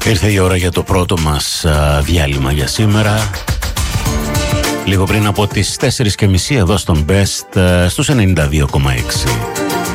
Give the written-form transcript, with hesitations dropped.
Ήρθε η ώρα για το πρώτο μας διάλειμμα για σήμερα. Λίγο πριν από τις 4:30 εδώ στον Best στους 92,6.